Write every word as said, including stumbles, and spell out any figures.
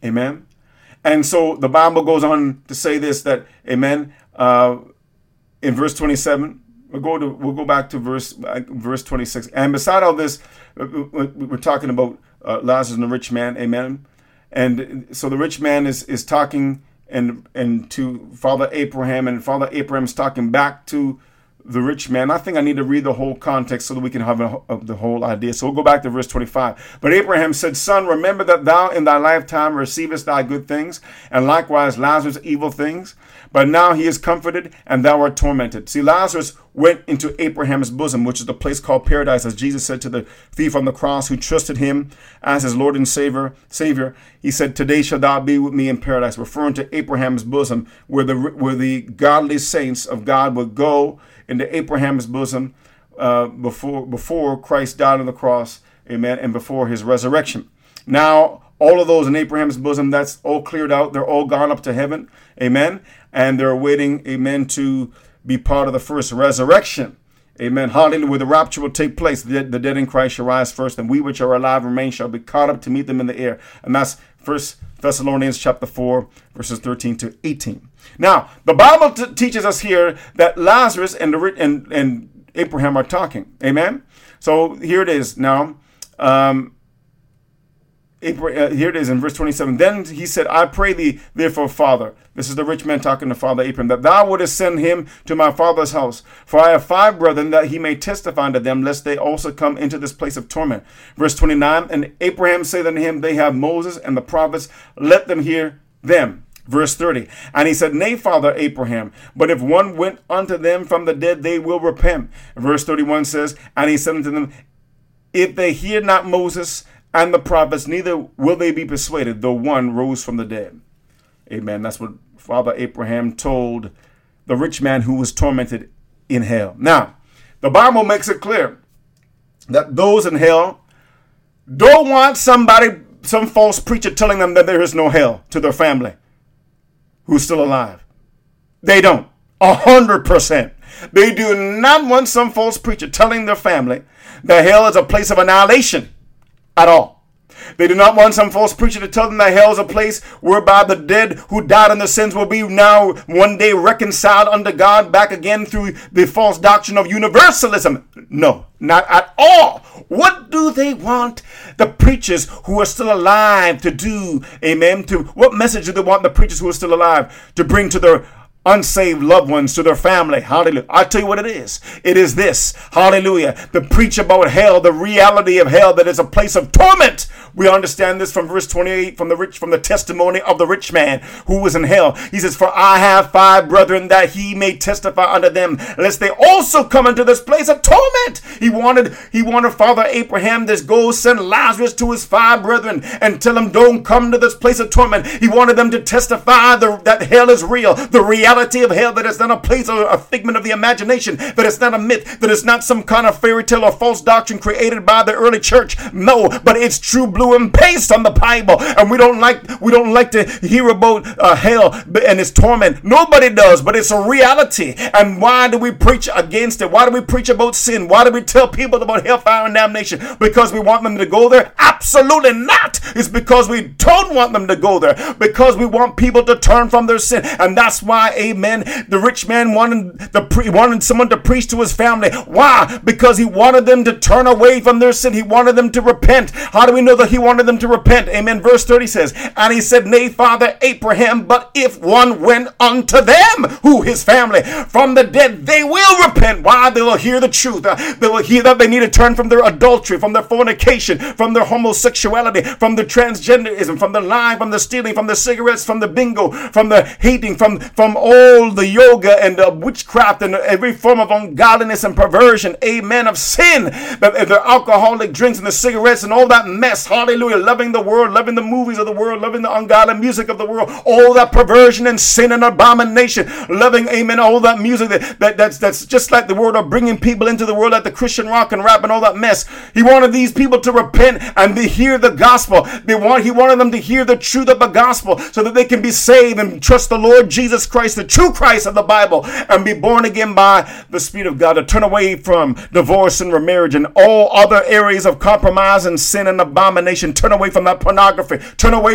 Amen. And so the Bible goes on to say this, that, amen, uh, in verse twenty-seven, we'll go to, we'll go back to verse, uh, verse twenty-six. And beside all this, we're talking about uh, Lazarus and the rich man. Amen. And so the rich man is, is talking and, and to Father Abraham, and Father Abraham's talking back to the rich man. I think I need to read the whole context so that we can have a, a, the whole idea. So we'll go back to verse twenty-five. But Abraham said, Son, remember that thou in thy lifetime receivest thy good things, and likewise Lazarus evil things. But now he is comforted, and thou art tormented. See, Lazarus went into Abraham's bosom, which is the place called paradise, as Jesus said to the thief on the cross who trusted him as his Lord and Savior. Savior. He said, today shalt thou be with me in paradise, referring to Abraham's bosom, where the where the godly saints of God would go into Abraham's bosom uh, before before Christ died on the cross, amen, and before his resurrection. Now, all of those in Abraham's bosom, that's all cleared out. They're all gone up to heaven, amen, and they're waiting, amen, to be part of the first resurrection, amen. Hallelujah, where the rapture will take place. The, the dead in Christ shall rise first, and we which are alive and remain shall be caught up to meet them in the air. And that's First Thessalonians chapter four, verses thirteen to eighteen. Now, the Bible t- teaches us here that Lazarus and, the, and, and Abraham are talking. Amen? So here it is now. Um, Abraham, uh, here it is in verse twenty-seven. Then he said, I pray thee, therefore, Father. This is the rich man talking to Father Abraham, that thou wouldest send him to my father's house. For I have five brethren, that he may testify unto them, lest they also come into this place of torment. Verse twenty-nine. And Abraham said unto him, they have Moses and the prophets, let them hear them. Verse thirty. And he said, Nay, Father Abraham, but if one went unto them from the dead, they will repent. Verse thirty-one says, and he said unto them, if they hear not Moses and the prophets, neither will they be persuaded, though one rose from the dead. Amen. That's what Father Abraham told the rich man who was tormented in hell. Now, the Bible makes it clear that those in hell don't want somebody, some false preacher telling them that there is no hell to their family who's still alive. They don't. A hundred percent. They do not want some false preacher telling their family that hell is a place of annihilation at all. They do not want some false preacher to tell them that hell is a place whereby the dead who died in their sins will be now one day reconciled unto God back again through the false doctrine of universalism. No, not at all. What do they want the preachers who are still alive to do? Amen. To what message do they want the preachers who are still alive to bring to their unsaved loved ones, to their family? Hallelujah. I'll tell you what it is. It is this. Hallelujah. To preach about hell, the reality of hell, that is a place of torment. We understand this from verse twenty-eight, from the rich, from the testimony of the rich man who was in hell. He says, for I have five brethren, that he may testify unto them, lest they also come into this place of torment. He wanted, he wanted Father Abraham to go send Lazarus to his five brethren and tell them, don't come to this place of torment. He wanted them to testify the, that hell is real. The reality of hell, that it's not a place or a figment of the imagination, that it's not a myth, that it's not some kind of fairy tale or false doctrine created by the early church. No, but it's true blue and paste on the Bible. And we don't like we don't like to hear about uh, hell and its torment. Nobody does, but it's a reality. And why do we preach against it? Why do we preach about sin? Why do we tell people about hellfire and damnation? Because we want them to go there? Absolutely not. It's because we don't want them to go there, because we want people to turn from their sin. And that's why, amen, the rich man wanted the pre- wanted someone to preach to his family. Why? Because he wanted them to turn away from their sin. He wanted them to repent. How do we know that he wanted them to repent? Amen. Verse thirty says, and he said, Nay, Father Abraham, but if one went unto them, who? His family, from the dead, they will repent. Why? They will hear the truth. Uh, they will hear that they need to turn from their adultery, from their fornication, from their homosexuality, from the transgenderism, from the lying, from the stealing, from the cigarettes, from the bingo, from the hating, from, from all the yoga and the witchcraft and every form of ungodliness and perversion, amen, of sin, the, the alcoholic drinks and the cigarettes and all that mess, hallelujah, loving the world, loving the movies of the world, loving the ungodly music of the world, all that perversion and sin and abomination, loving, amen, all that music that, that that's that's just like the world, of bringing people into the world, like the Christian rock and rap and all that mess. He wanted these people to repent and to hear the gospel. They want he wanted them to hear the truth of the gospel, so that they can be saved and trust the Lord Jesus Christ, the true Christ of the Bible, and be born again by the Spirit of God, to turn away from divorce and remarriage and all other areas of compromise and sin and abomination. Turn away from that pornography. Turn away